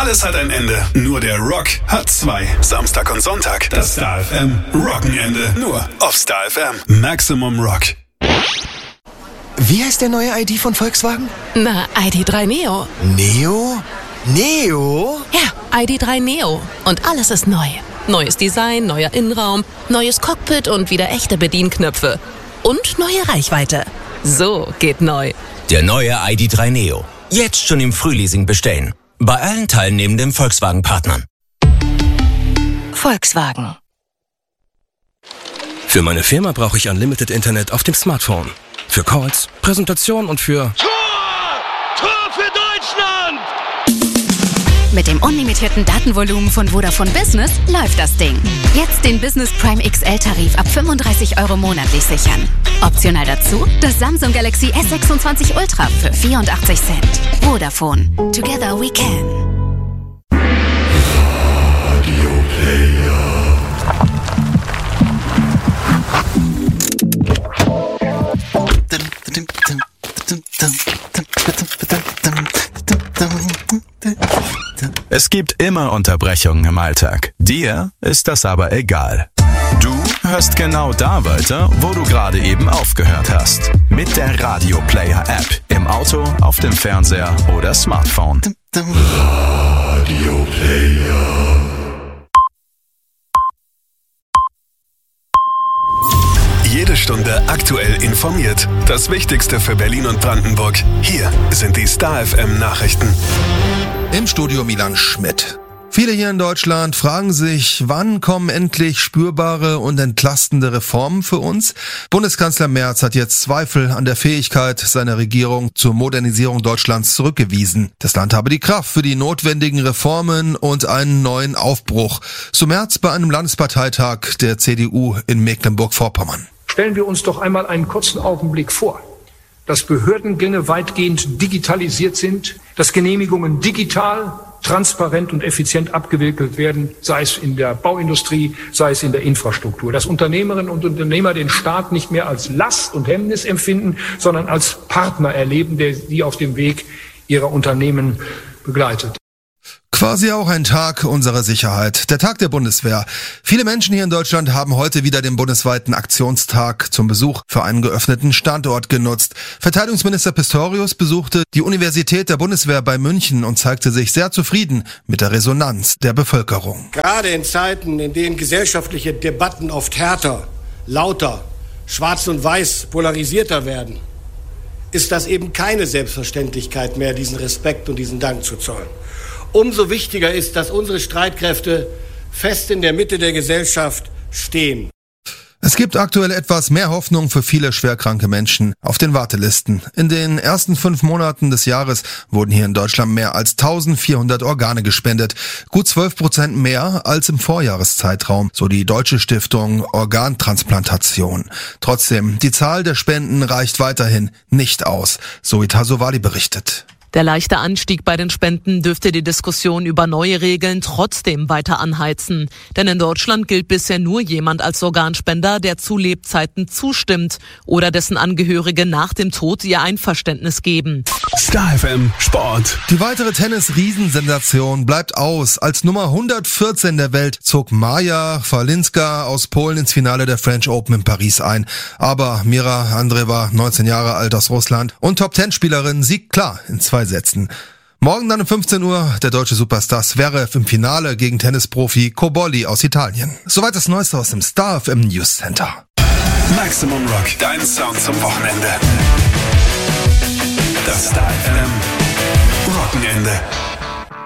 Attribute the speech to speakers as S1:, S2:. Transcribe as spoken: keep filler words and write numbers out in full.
S1: Alles hat ein Ende, nur der Rock hat zwei. Samstag und Sonntag, das Star F M Rockenende, nur auf Star F M. Maximum Rock.
S2: Wie heißt der neue I D von Volkswagen?
S3: Na, I D drei Neo.
S2: Neo? Neo?
S3: Ja, I D drei Neo. Und alles ist neu. Neues Design, neuer Innenraum, neues Cockpit und wieder echte Bedienknöpfe. Und neue Reichweite. So geht neu.
S4: Der neue I D drei Neo. Jetzt schon im Frühleasing bestellen. Bei allen teilnehmenden Volkswagen-Partnern.
S3: Volkswagen.
S5: Für meine Firma brauche ich Unlimited Internet auf dem Smartphone. Für Calls, Präsentation und für...
S6: Tor! Tor für Deutschland!
S7: Mit dem unlimitierten Datenvolumen von Vodafone Business läuft das Ding. Jetzt den Business Prime X L-Tarif ab fünfunddreißig Euro monatlich sichern. Optional dazu das Samsung Galaxy S sechsundzwanzig Ultra für vierundachtzig Cent. Vodafone. Together we can.
S8: Radio Player.
S9: Es gibt immer Unterbrechungen im Alltag. Dir ist das aber egal. Du hörst genau da weiter, wo du gerade eben aufgehört hast. Mit der Radio Player App. Im Auto, auf dem Fernseher oder Smartphone.
S8: Radio Player.
S1: Jede Stunde aktuell informiert. Das Wichtigste für Berlin und Brandenburg. Hier sind die Star F M Nachrichten.
S10: Im Studio Milan Schmidt. Viele hier in Deutschland fragen sich, wann kommen endlich spürbare und entlastende Reformen für uns? Bundeskanzler Merz hat jetzt Zweifel an der Fähigkeit seiner Regierung zur Modernisierung Deutschlands zurückgewiesen. Das Land habe die Kraft für die notwendigen Reformen und einen neuen Aufbruch. So Merz bei einem Landesparteitag der C D U in Mecklenburg-Vorpommern.
S11: Stellen wir uns doch einmal einen kurzen Augenblick vor, dass Behördengänge weitgehend digitalisiert sind, dass Genehmigungen digital, transparent und effizient abgewickelt werden, sei es in der Bauindustrie, sei es in der Infrastruktur. Dass Unternehmerinnen und Unternehmer den Staat nicht mehr als Last und Hemmnis empfinden, sondern als Partner erleben, der sie auf dem Weg ihrer Unternehmen begleitet.
S10: Quasi auch ein Tag unserer Sicherheit, der Tag der Bundeswehr. Viele Menschen hier in Deutschland haben heute wieder den bundesweiten Aktionstag zum Besuch für einen geöffneten Standort genutzt. Verteidigungsminister Pistorius besuchte die Universität der Bundeswehr bei München und zeigte sich sehr zufrieden mit der Resonanz der Bevölkerung.
S12: Gerade in Zeiten, in denen gesellschaftliche Debatten oft härter, lauter, schwarz und weiß polarisierter werden, ist das eben keine Selbstverständlichkeit mehr, diesen Respekt und diesen Dank zu zollen. Umso wichtiger ist, dass unsere Streitkräfte fest in der Mitte der Gesellschaft stehen.
S10: Es gibt aktuell etwas mehr Hoffnung für viele schwerkranke Menschen auf den Wartelisten. In den ersten fünf Monaten des Jahres wurden hier in Deutschland mehr als eintausendvierhundert Organe gespendet. Gut zwölf Prozent mehr als im Vorjahreszeitraum, so die Deutsche Stiftung Organtransplantation. Trotzdem, die Zahl der Spenden reicht weiterhin nicht aus, so wie Tasovali berichtet.
S13: Der leichte Anstieg bei den Spenden dürfte die Diskussion über neue Regeln trotzdem weiter anheizen. Denn in Deutschland gilt bisher nur jemand als Organspender, der zu Lebzeiten zustimmt oder dessen Angehörige nach dem Tod ihr Einverständnis geben.
S1: Star F M Sport.
S10: Die weitere Tennis-Riesensensation bleibt aus. Als Nummer hundertvierzehn der Welt zog Maja Falinska aus Polen ins Finale der French Open in Paris ein. Aber Mira Andreeva, neunzehn Jahre alt aus Russland und Top-Ten-Spielerin, siegt klar in zwei Sätzen. Morgen dann um fünfzehn Uhr der deutsche Superstar Zverev im Finale gegen Tennisprofi Cobolli aus Italien. Soweit das Neueste aus dem Star F M News Center.
S1: Maximum Rock, dein Sound zum Wochenende.